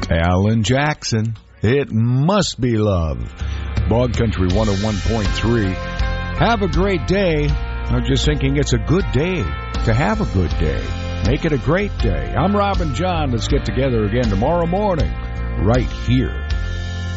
Alan Jackson. It must be love. Bog Country 101.3. Have a great day. I'm just thinking it's a good day to have a good day. Make it a great day. I'm Robin John. Let's get together again tomorrow morning right here